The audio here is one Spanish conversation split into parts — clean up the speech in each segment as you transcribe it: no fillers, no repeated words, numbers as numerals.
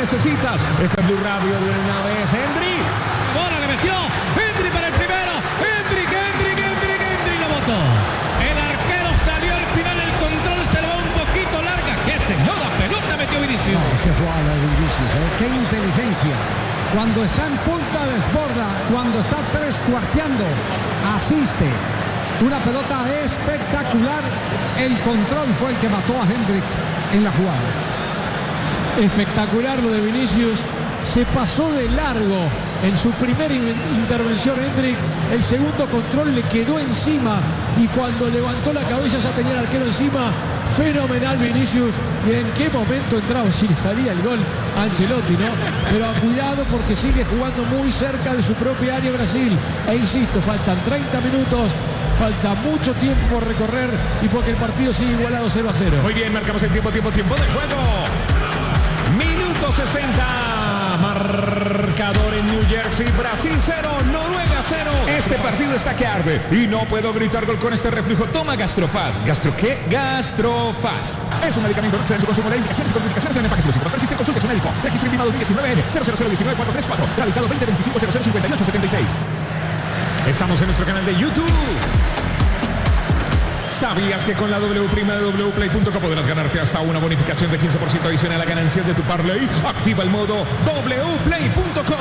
necesitas. Este es Blue Radio de una vez. Hendry. Bola le metió. Hendry para el primero. Hendry lo botó. El arquero salió al final. El control se lo va un poquito larga. ¡Qué señora pelota metió Vinicius! No, qué jugada de Vinicius, qué inteligencia. Cuando está en punta desborda, cuando está tres cuarteando, asiste. Una pelota espectacular. El control fue el que mató a Hendrik en la jugada. Espectacular lo de Vinicius. Se pasó de largo en su primera intervención Hendrik. El segundo control le quedó encima y cuando levantó la cabeza ya tenía el arquero encima. Fenomenal Vinicius. Y en qué momento entraba, si le salía el gol a Ancelotti, ¿no? Pero cuidado porque sigue jugando muy cerca de su propia área Brasil. E insisto, faltan 30 minutos. Falta mucho tiempo por recorrer y porque el partido sigue igualado 0-0. Muy bien, marcamos el tiempo de juego. Minuto 60. Marcador en New Jersey. Brasil 0, Noruega 0. Este partido está que arde y no puedo gritar gol con este reflujo. Toma Gastrofast. ¿Gastro qué? Gastrofast. Es un medicamento que en su consumo de indicaciones y contraindicaciones en empaques lúcidos. Persiste, consulte a su médico. Registro intimado 19N00019434. Radicado 2025005876. Estamos en nuestro canal de YouTube. ¿Sabías que con la W prima de wplay.co podrás ganarte hasta una bonificación de 15% adicional a la ganancia de tu parlay? Activa el modo wplay.co.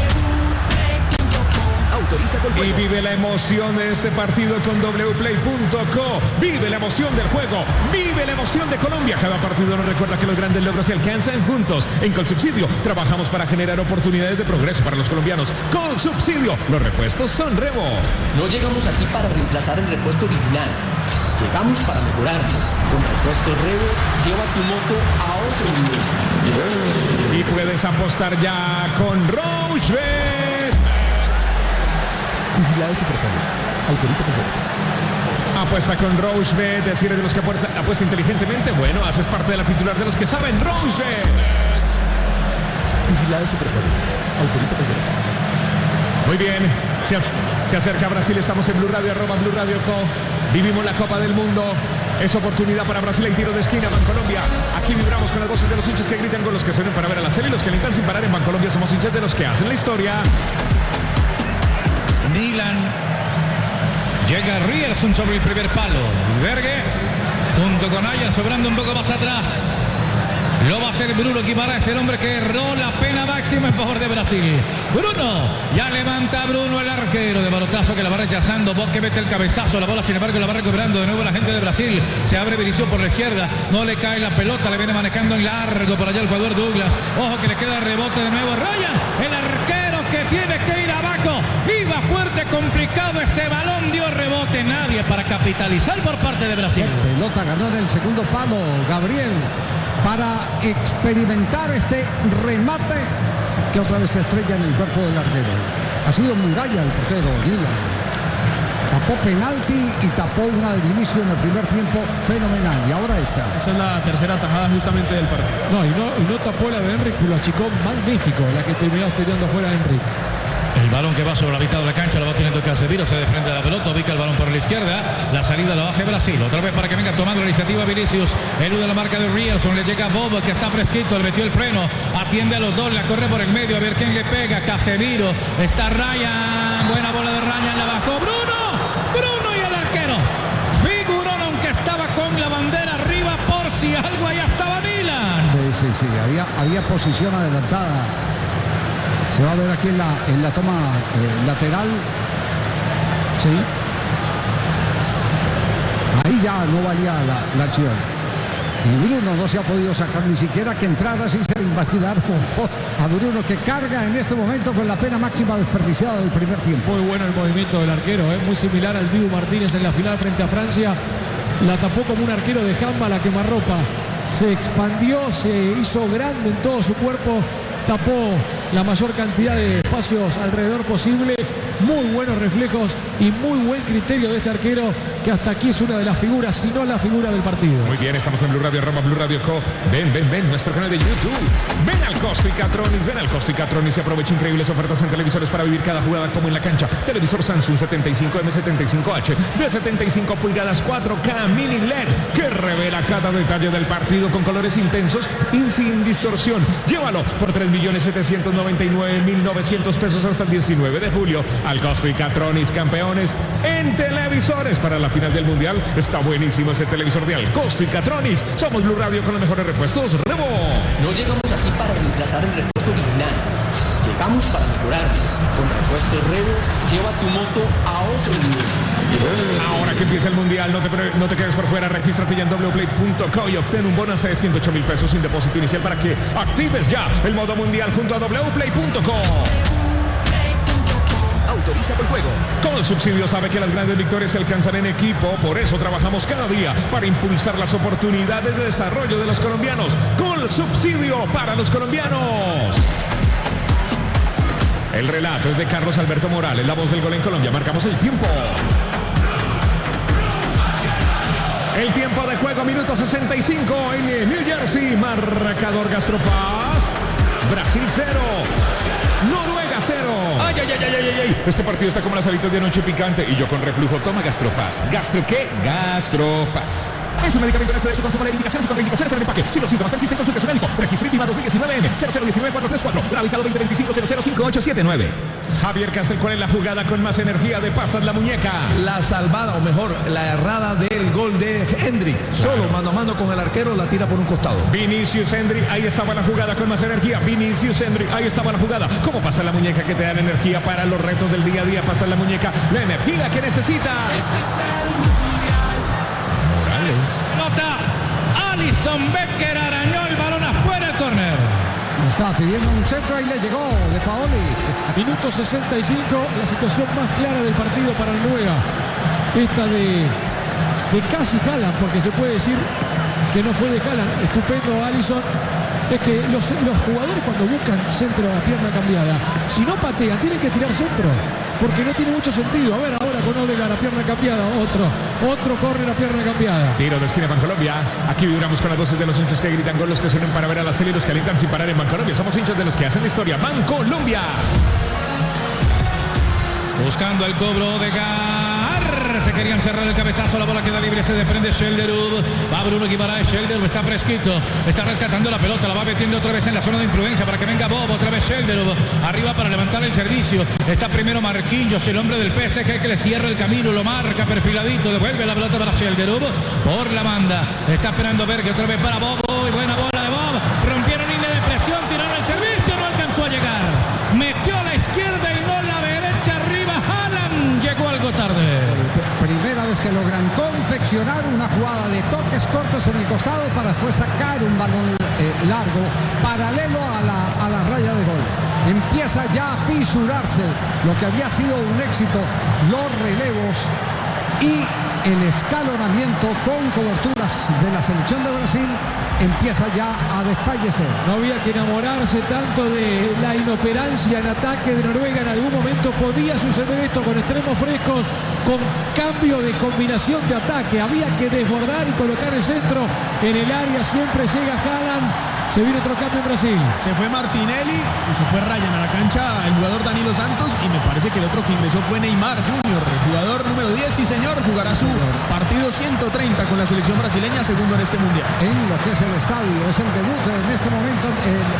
Autoriza con juego. Y vive la emoción de este partido con wplay.co. Vive la emoción del juego. Vive la emoción de Colombia. Cada partido nos recuerda que los grandes logros se alcanzan juntos. En Colsubsidio trabajamos para generar oportunidades de progreso para los colombianos. Colsubsidio. Los repuestos son Revo. No llegamos aquí para reemplazar el repuesto original. Llegamos para mejorarlo. Con repuesto Revo, lleva tu moto a otro nivel. Y puedes apostar ya con Rochebet. Vigilado Supersalud. Autoriza confianza. Apuesta con Rochebet. Si eres de los que apuesta inteligentemente, bueno, haces parte de la titular de los que saben. Rochebet. Vigilado Supersalud. Autoriza confianza. Muy bien. Se acerca Brasil. Estamos en Blue Radio, @Blue Radio Co. Vivimos la Copa del Mundo. Es oportunidad para Brasil. Hay tiro de esquina. Bancolombia. Aquí vibramos con las voces de los hinchas que gritan, con los que se ven para ver a la serie y los que alentan sin parar. En Bancolombia somos hinchas de los que hacen la historia. Milan. Llega Rierson sobre el primer palo. Berge junto con Aya sobrando un poco más atrás. Lo va a hacer Bruno Guimaraes, el hombre que erró la pena máxima en favor de Brasil. Bruno, ya levanta Bruno, el arquero de balotazo que la va rechazando. Bosque mete el cabezazo, la bola sin embargo la va recuperando de nuevo la gente de Brasil. Se abre Vinicius por la izquierda, no le cae la pelota, le viene manejando en largo por allá el jugador Douglas. Ojo que le queda el rebote de nuevo. Ryan, el arquero que tiene que ir abajo. Iba fuerte, complicado ese balón, dio rebote. Nadie para capitalizar por parte de Brasil. La pelota ganó en el segundo palo Gabriel para experimentar este remate que otra vez se estrella en el cuerpo del arquero. Ha sido Muralla el portero, Lila. Tapó penalti y tapó una de Vinicius en el primer tiempo, fenomenal. Y ahora esta. Esa es la tercera tajada justamente del partido. No, y no tapó la de Henrik, lo achicó magnífico, la que terminó tirando afuera Henrik. El balón que va sobre la mitad de la cancha lo va teniendo Casemiro, se desprende de la pelota, ubica el balón por la izquierda, la salida la hace Brasil, otra vez para que venga tomando la iniciativa Vinicius, elude la marca de Rierson, le llega Bobo que está fresquito, le metió el freno, atiende a los dos, la corre por el medio, a ver quién le pega, Casemiro, está Ryan, buena bola de Ryan, la bajó Bruno y el arquero, figurón aunque estaba con la bandera arriba por si algo, allá estaba Milan. Sí, había posición adelantada. Se va a ver aquí en la toma lateral. Sí. Ahí ya no valía la acción. Y Bruno no se ha podido sacar ni siquiera que entrara así se le invalidaron a Bruno, que carga en este momento con la pena máxima desperdiciada del primer tiempo. Muy bueno el movimiento del arquero, muy similar al Dibu Martínez en la final frente a Francia. La tapó como un arquero de handball a quemarropa. Se expandió, se hizo grande en todo su cuerpo. Tapó la mayor cantidad de espacios alrededor posible. Muy buenos reflejos y muy buen criterio de este arquero que hasta aquí es una de las figuras, si no la figura del partido. Muy bien, estamos en Blue Radio, Roma, Blue Radio Co. Ven, nuestro canal de YouTube. Ven al Costo y Catronis y aprovecha increíbles ofertas en televisores para vivir cada jugada como en la cancha. Televisor Samsung 75M75H de 75 pulgadas 4K Mini LED que revela cada detalle del partido con colores intensos y sin distorsión. Llévalo por 3.799.900 pesos hasta el 19 de julio. Al Costo y Catronis, campeones en televisores para la final del Mundial. Está buenísimo ese televisor de Al Costo y Catronis. Somos Blue Radio con los mejores repuestos. ¡Remo! No llegamos aquí para reemplazar el repuesto original. Llegamos para mejorarlo. Con Repuestos Revo, lleva tu moto a otro nivel. Ahora que empieza el Mundial, no te quedes por fuera. Regístrate ya en wplay.co y obtén un bono hasta de 108.000 pesos sin depósito inicial para que actives ya el modo Mundial junto a wplay.co. Autoriza por juego. Con el subsidio sabe que las grandes victorias se alcanzan en equipo. Por eso trabajamos cada día para impulsar las oportunidades de desarrollo de los colombianos. Con el subsidio para los colombianos. El relato es de Carlos Alberto Morales, la voz del gol en Colombia. Marcamos el tiempo. El tiempo de juego, minuto 65 en New Jersey. Marcador Gastropaz. Brasil 0. Noruega 0. Ay. Este partido está como las alitas de noche picante y yo con reflujo. Toma Gastrofaz. ¿Gastro qué? Gastrofaz. Es un medicamento en exceso, consumo de indicaciones y contraindicaciones en el empaque. Si los síntomas persisten, consulte a su médico. Registro INVIMA 2019 0019-434. Radicado 2025-005879. Javier Castel, ¿cuál es la jugada con más energía de Pastas La Muñeca? La salvada, o mejor, la errada del gol de Hendrik. Solo mano a mano con el arquero, la tira por un costado. Vinicius Hendrik, ahí estaba la jugada con más energía. Vinicius Hendrik, ahí estaba la jugada. ¿Cómo Pastas La Muñeca que te dan energía para los retos del día a día? Pastas La Muñeca, la energía que necesitas. Nota, Alisson Becker arañó el balón afuera, el córner. Estaba pidiendo un centro, ahí le llegó de Paoli. Minuto 65, la situación más clara del partido para Noruega. Esta de casi Haaland, porque se puede decir que no fue de Haaland. Estupendo Alisson. Es que los jugadores cuando buscan centro a pierna cambiada, si no patean, tienen que tirar centro, porque no tiene mucho sentido. A ver, ahora con Odegaard a pierna cambiada, otro corre a pierna cambiada. Tiro de esquina Bancolombia. Aquí vibramos con las voces de los hinchas que gritan gol, los que suenan para ver a la serie y los que alientan sin parar en Bancolombia. Somos hinchas de los que hacen la historia. Bancolombia. Buscando el cobro Odegaard. Se querían cerrar el cabezazo, la bola queda libre, se desprende Schelderud. Va Bruno Guimaraes, Schelderud está fresquito, está rescatando la pelota, la va metiendo otra vez en la zona de influencia para que venga Bob, otra vez Schelderud, arriba para levantar el servicio. Está primero Marquinhos, el hombre del PSG que le cierra el camino, lo marca perfiladito, devuelve la pelota para Schelderud por la banda. Está esperando Berge otra vez para Bob, y buena bola de Bob. Rompieron línea de presión, tiraron el servicio, no alcanzó a llegar. Metió a la izquierda y no la derecha, arriba Haaland, llegó algo tarde. Primera vez que logran confeccionar una jugada de toques cortos en el costado para después sacar un balón largo paralelo a la raya de gol. Empieza ya a fisurarse lo que había sido un éxito, los relevos y el escalonamiento con coberturas de la selección de Brasil empieza ya a desfallecer. No había que enamorarse tanto de la inoperancia en ataque de Noruega. En algún momento podía suceder esto con extremos frescos, con cambio de combinación de ataque. Había que desbordar y colocar el centro en el área. Siempre llega Haaland. Se viene otro cambio en Brasil. Se fue Martinelli y se fue Ryan a la cancha el jugador Danilo Santos, y me parece que el otro que ingresó fue Neymar Jr., el jugador número 10, sí señor, jugará su partido 130 con la selección brasileña, segundo en este mundial. En lo que es el estadio, es el debut en este momento.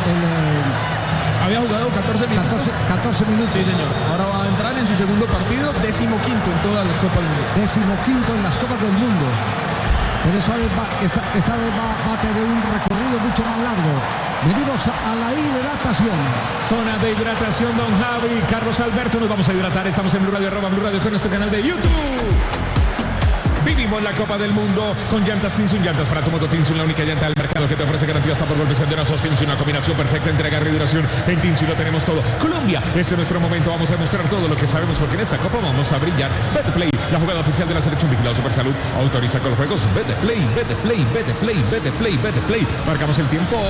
Había jugado 14 minutos. 14 minutos. Sí señor, ahora va a entrar en su segundo partido, 15º en todas las Copas del Mundo. 15º en las Copas del Mundo. Pero esta vez va a tener un recorrido mucho más largo. Venimos a la hidratación. Zona de hidratación, don Javi. Carlos Alberto, nos vamos a hidratar. Estamos en Blue Radio, Blue Radio con nuestro canal de YouTube. Vivimos la Copa del Mundo con llantas Tinsun, llantas para tu moto Tinsun, la única llanta del mercado que te ofrece garantía hasta por golpes antenasos. Tinsun, una combinación perfecta entre agarre y duración. En Tinsun lo tenemos todo. Colombia, este es nuestro momento, vamos a demostrar todo lo que sabemos porque en esta Copa vamos a brillar. Betplay, la jugada oficial de la selección vigilada Supersalud, autoriza con los juegos. Betplay, Betplay, Betplay, Betplay, Betplay. Marcamos el tiempo.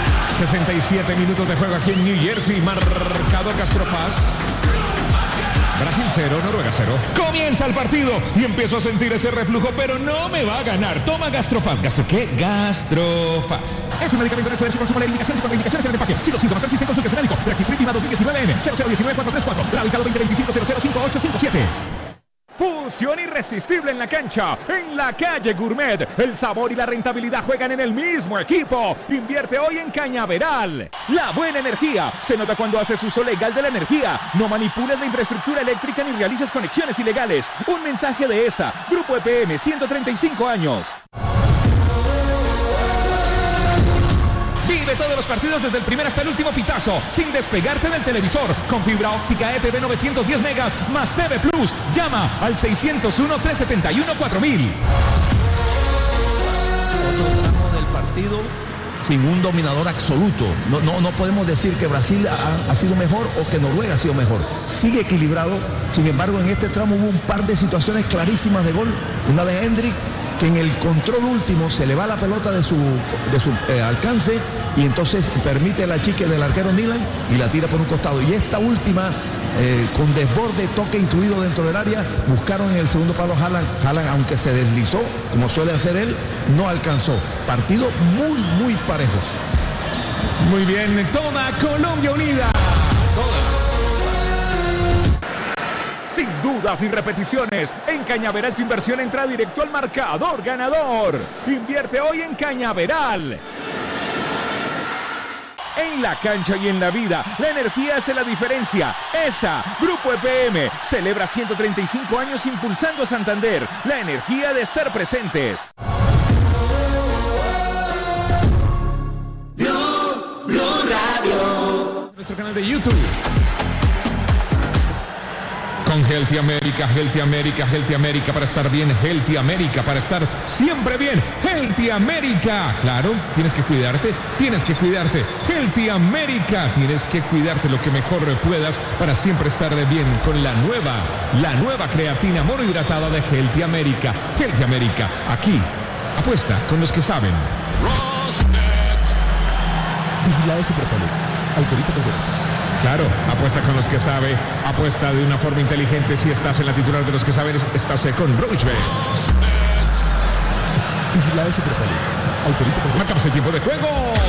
67 minutos de juego aquí en New Jersey. Marcador Gastrofaz. Brasil 0, Noruega 0. Comienza el partido y empiezo a sentir ese reflujo, pero no me va a ganar. Toma Gastrofast. ¿Gastro qué? Gastrofast. Es un medicamento hecho de su consumo de indicaciones y contraindicaciones en el empaque. Si los síntomas persisten, consulte a su médico. Registro INVIMA 2019 N 0019434. Radicado 2025-005857. Fusión irresistible en la cancha, en la calle Gourmet. El sabor y la rentabilidad juegan en el mismo equipo. Invierte hoy en Cañaveral. La buena energía se nota cuando haces uso legal de la energía. No manipules la infraestructura eléctrica ni realices conexiones ilegales. Un mensaje de ESA, Grupo EPM, 135 años. Vive todos los partidos desde el primer hasta el último pitazo, sin despegarte del televisor, con fibra óptica ETV 910 megas más TV Plus. Llama al 601-371-4000. Del partido sin un dominador absoluto. No podemos decir que Brasil ha sido mejor o que Noruega ha sido mejor. Sigue equilibrado. Sin embargo, en este tramo hubo un par de situaciones clarísimas de gol. Una de Hendrik, que en el control último se le va la pelota de su alcance y entonces permite el achique del arquero Nilan y la tira por un costado. Y esta última, con desborde, toque intuido dentro del área, buscaron en el segundo palo Haaland. Haaland, aunque se deslizó, como suele hacer él, no alcanzó. Partido muy parejos. Muy bien, toma Colombia unida. Sin dudas ni repeticiones, en Cañaveral tu inversión entra directo al marcador ganador. Invierte hoy en Cañaveral. En la cancha y en la vida, la energía hace la diferencia. ESA, Grupo EPM, celebra 135 años impulsando a Santander. La energía de estar presentes. Blue Radio. Nuestro canal de YouTube. Con Healthy America, Healthy America, Healthy America para estar bien, Healthy America para estar siempre bien, Healthy America. Claro, tienes que cuidarte, Healthy America, tienes que cuidarte lo que mejor puedas para siempre estar bien con la nueva creatina monohidratada de Healthy America. Healthy America, aquí, apuesta con los que saben. Vigilado Supersalud. Autoriza con corazón. Claro, apuesta con los que sabe, apuesta de una forma inteligente. Si estás en la titular de los que saben, estás con Roachbet. Vigilado Supersalud. Autoriza con Marcamos el tiempo de juego.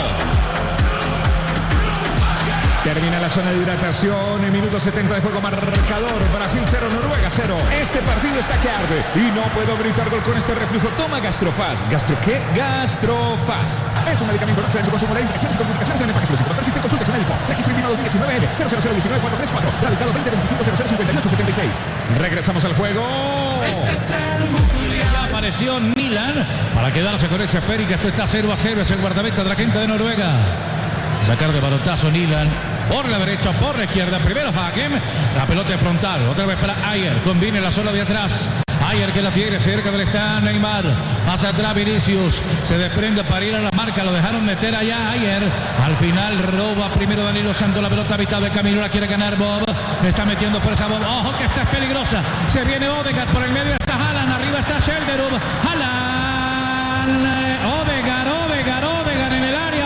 Termina la zona de hidratación en minuto 70 de juego, marcador Brasil 0, Noruega 0. Este partido está que arde y no puedo gritar gol con este reflujo. Toma Gastrofast. ¿Gastro qué? Gastrofast. Es un medicamento en su consumo de indicaciones y contraindicaciones en el empaque. Si los síntomas persisten, consulte a su médico. Registro INVIMA 2019 N 0019434. Radicado 2025-005876. Regresamos al juego. Ya apareció Nilan para quedarse con esa esférica. Esto está 0-0. Es el guardameta de la gente de Noruega. Sacar de balotazo Nilan por la derecha, por la izquierda. Primero Hakem, la pelota de frontal. Otra vez para Ayer. Combina la zona de atrás. Ayer que la tiene cerca del stand Neymar. Pasa atrás Vinicius. Se desprende para ir a la marca. Lo dejaron meter allá Ayer. Al final roba primero Danilo Santos. La pelota a mitad de camino. La quiere ganar Bob. Está metiendo por esa Bob. Ojo que esta es peligrosa. Se viene Odegaard. Por el medio está Haaland. Arriba está Schelderup. Haaland. Odegaard en el área.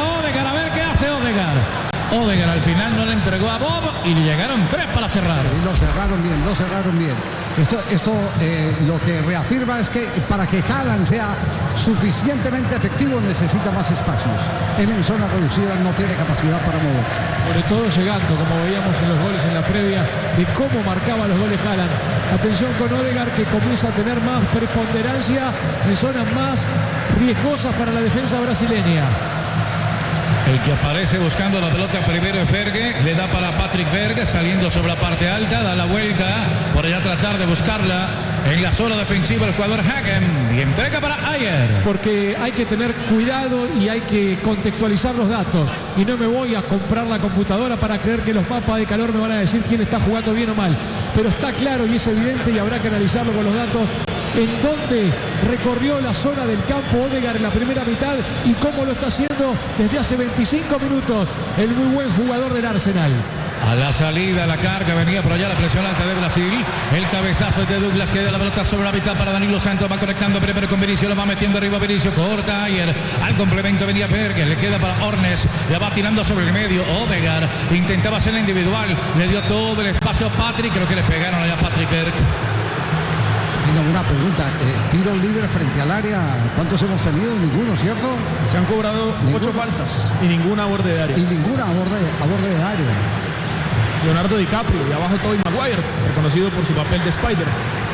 Odegaard al final no le entregó a Bob y le llegaron 3 para cerrar. Y lo cerraron bien. Esto lo que reafirma es que para que Haaland sea suficientemente efectivo necesita más espacios. Él en zona reducida no tiene capacidad para mover. Sobre todo llegando, como veíamos en los goles en la previa, de cómo marcaba los goles Haaland. Atención con Odegaard, que comienza a tener más preponderancia en zonas más riesgosas para la defensa brasileña. El que aparece buscando la pelota primero es Berge, le da para Patrick Berge, saliendo sobre la parte alta, da la vuelta, por allá tratar de buscarla en la zona defensiva el jugador Hakem y entrega para Ayer. Porque hay que tener cuidado y hay que contextualizar los datos. Y no me voy a comprar la computadora para creer que los mapas de calor me van a decir quién está jugando bien o mal. Pero está claro y es evidente y habrá que analizarlo con los datos en donde recorrió la zona del campo Odegaard en la primera mitad y cómo lo está haciendo desde hace 25 minutos el muy buen jugador del Arsenal. A la salida, la carga, venía por allá la presión alta de Brasil. El cabezazo es de Douglas, queda la pelota sobre la mitad para Danilo Santos. Va conectando primero con Vinicius, lo va metiendo arriba Vinicius. Corta Ayer. Al complemento venía Berger, le queda para Ornes. La va tirando sobre el medio. Odegaard intentaba hacer la individual. Le dio todo el espacio a Patrick. Creo que le pegaron allá a Patrick Berg. Tengo una pregunta. Tiros libres frente al área. ¿Cuántos hemos tenido? Ninguno, ¿cierto? Se han cobrado 8 faltas y ninguna a borde de área. Y ninguna a borde de área. Leonardo DiCaprio y abajo Tobey Maguire, reconocido por su papel de Spider.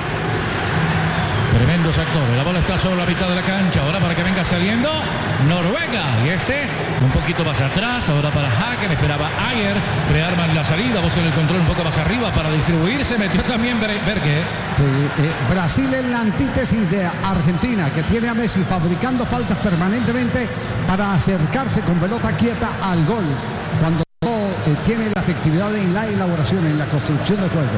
Tremendos actores. La bola está sobre la mitad de la cancha. Ahora para que venga saliendo Noruega. Y un poquito más atrás. Ahora para Hagen. Esperaba Ayer. Rearman la salida. Buscan el control un poco más arriba para distribuirse. Metió también Berge. Sí, Brasil es la antítesis de Argentina, que tiene a Messi fabricando faltas permanentemente para acercarse con pelota quieta al gol. Cuando tiene la efectividad en la elaboración, en la construcción de juego.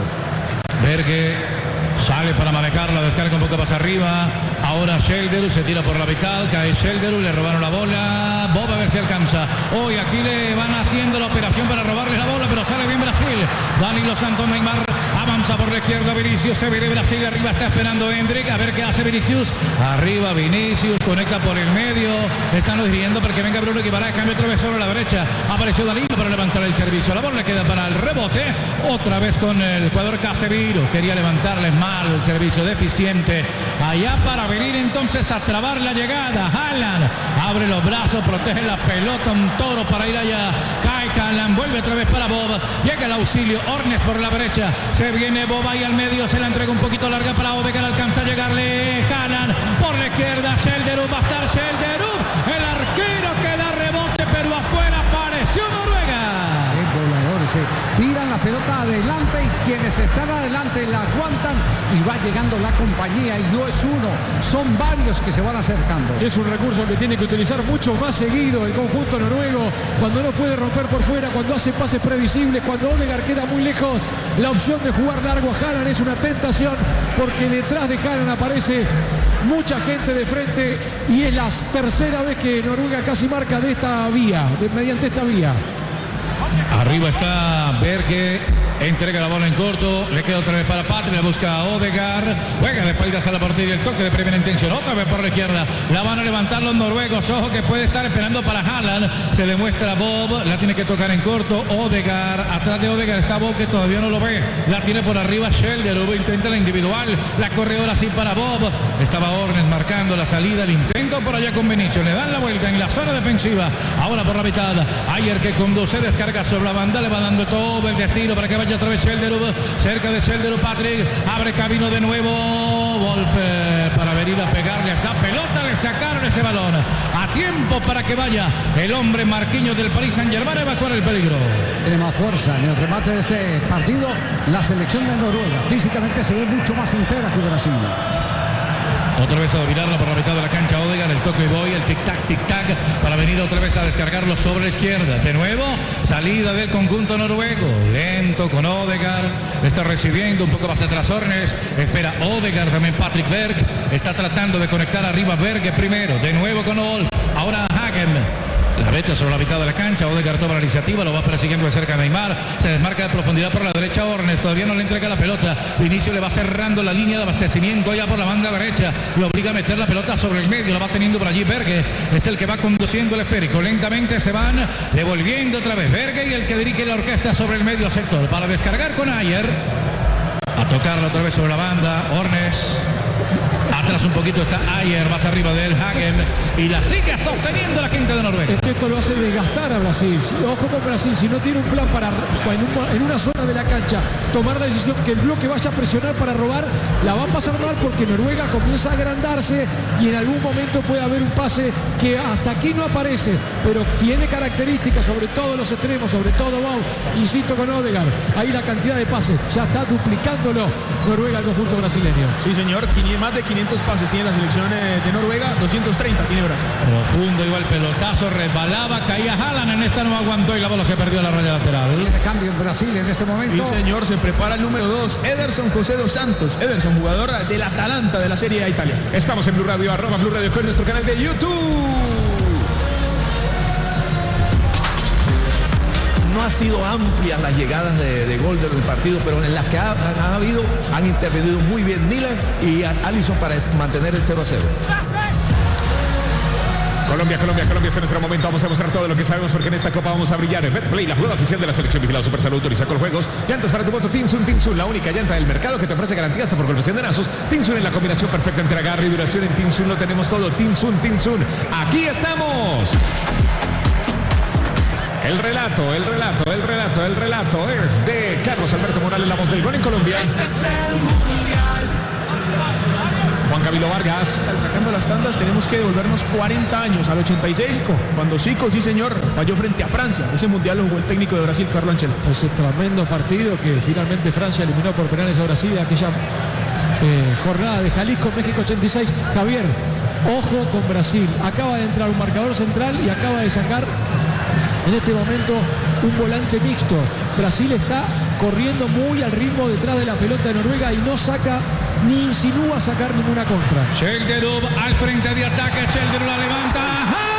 Berge sale para manejarla, descarga un poco más arriba. Ahora Schelderup se tira por la mitad, cae Schelderup, le robaron la bola. Bob a ver si alcanza. Hoy aquí le van haciendo la operación para robarle la bola, pero sale bien Brasil. Danilo Santos, Neymar avanza por la izquierda, Vinicius se ve de Brasil, arriba está esperando Hendrik, a ver qué hace Vinicius. Arriba Vinicius, conecta por el medio. Están dirigiendo para que venga Bruno Guimaraes, cambia otra vez sobre la derecha. Apareció Danilo para levantar el servicio. La bola le queda para el rebote. Otra vez con el jugador Casemiro. Quería levantarle mal el servicio, deficiente. Allá para venir entonces a trabar la llegada. Haaland abre los brazos, protege la pelota, un toro para ir allá. Cae Haaland, vuelve otra vez para Bob. Llega el auxilio, Ornes por la derecha. Se viene Bob ahí al medio, se la entrega un poquito larga para Odegaard. Alcanza a llegarle Haaland por la izquierda. Schelderup, va a estar Schelderup. El arquero que da rebote, pero afuera apareció Noruega. Tiran la pelota adelante y quienes están adelante la aguantan y va llegando la compañía y no es uno, son varios que se van acercando. Es un recurso que tiene que utilizar mucho más seguido el conjunto noruego, cuando no puede romper por fuera, cuando hace pases previsibles, cuando Odegaard queda muy lejos. La opción de jugar largo a Haaland es una tentación porque detrás de Haaland aparece mucha gente de frente y es la tercera vez que Noruega casi marca de esta vía, mediante esta vía. Arriba está Berge, entrega la bola en corto, le queda otra vez para Patrick, la busca a Odegaard, juega de espaldas a la partida y el toque de primera intención, otra vez por la izquierda, la van a levantar los noruegos, ojo que puede estar esperando para Haaland, se le muestra a Bob, la tiene que tocar en corto, Odegaard, atrás de Odegaard está Bob que todavía no lo ve, la tiene por arriba Schelderup, intenta la individual, la corre ahora sí para Bob, estaba Ornes marcando la salida, el intento por allá con Vinicius, le dan la vuelta en la zona defensiva, ahora por la mitad, Ayer que conduce, descarga sobre la banda, le va dando todo el destino para que vaya otra vez Schelderup, cerca de Schelderup, Patrick, abre camino de nuevo, Wolf para venir a pegarle a esa pelota, le sacaron ese balón, a tiempo para que vaya el hombre Marquinhos del Paris Saint-Germain a evacuar el peligro. Tiene más fuerza en el remate de este partido, la selección de Noruega, físicamente se ve mucho más entera que Brasil. Otra vez a dominarla por la mitad de la cancha Odegaard, el toque y voy, el tic-tac para venir otra vez a descargarlo sobre la izquierda. De nuevo, salida del conjunto noruego, lento con Odegaard, está recibiendo un poco más atrás Ornes, espera Odegaard, también Patrick Berg, está tratando de conectar arriba Berge primero, de nuevo con Wolf, ahora Hagen. La vete sobre la mitad de la cancha, Odegaard toma la iniciativa, lo va persiguiendo de cerca Neymar, se desmarca de profundidad por la derecha Ornes, todavía no le entrega la pelota, Vinicius le va cerrando la línea de abastecimiento allá por la banda derecha, lo obliga a meter la pelota sobre el medio, la va teniendo por allí Berge, es el que va conduciendo el esférico, lentamente se van devolviendo otra vez Berge y el que dirige la orquesta sobre el medio sector, para descargar con Ayer, a tocarla otra vez sobre la banda, Ornes. Atrás un poquito está Ayer, más arriba de él Hagen y la sigue sosteniendo la gente de Noruega. Esto lo hace desgastar a Brasil. Ojo con Brasil, si no tiene un plan para en una zona de la cancha tomar la decisión que el bloque vaya a presionar para robar, la va a pasar mal porque Noruega comienza a agrandarse y en algún momento puede haber un pase que hasta aquí no aparece, pero tiene características, sobre todo los extremos, sobre todo Bau, insisto con Odegaard, ahí la cantidad de pases, ya está duplicándolo Noruega al conjunto brasileño. Sí señor, más de 500 pases tiene la selección de Noruega, 230 tiene Brasil. Profundo iba el pelotazo, resbalaba, caía Haaland, en esta no aguantó y la bola se perdió a la raya lateral. Tiene cambio en Brasil en este momento. Sí señor, se prepara el número 2, Ederson José dos Santos, Ederson, jugador del Atalanta de la Serie A Italia. Estamos en Blue Radio, @ Blue Radio con nuestro canal de YouTube. No ha sido amplias las llegadas de gol del partido, pero en las que han habido, han intervenido muy bien Dylan y Alisson para mantener el 0-0. Colombia es nuestro momento. Vamos a mostrar todo lo que sabemos porque en esta copa vamos a brillar. Betplay, la jugada oficial de la selección vigilada Supersalud, autoriza con juegos. Llantas para tu moto Tinsun, la única llanta del mercado que te ofrece garantía hasta por golpes de nazos. Tinsun en la combinación perfecta entre agarre y duración. En Tinsun lo tenemos todo. Tinsun. Aquí estamos. El relato es de Carlos Alberto Morales, la voz del gol en Colombia. Juan Camilo Vargas. Sacando las tandas tenemos que devolvernos 40 años al 86, cuando Zico, sí señor, falló frente a Francia. Ese mundial lo jugó el técnico de Brasil, Carlo Ancelotti. Ese tremendo partido que finalmente Francia eliminó por penales a Brasil, aquella jornada de Jalisco, México 86. Javier, ojo con Brasil. Acaba de entrar un marcador central y acaba de sacar en este momento un volante mixto. Brasil está corriendo muy al ritmo detrás de la pelota de Noruega y no saca ni insinúa sacar ninguna contra. Schelderup al frente de ataque. Schelderup la levanta. ¡Ah!